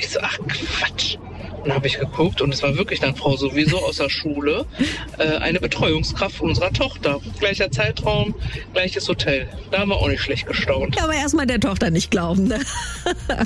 Ich so, ach Quatsch. Und dann habe ich geguckt und es war wirklich eine Frau sowieso aus der Schule, eine Betreuungskraft unserer Tochter. Gleicher Zeitraum, gleiches Hotel. Da haben wir auch nicht schlecht gestaunt. Aber erstmal der Tochter nicht glauben, ne?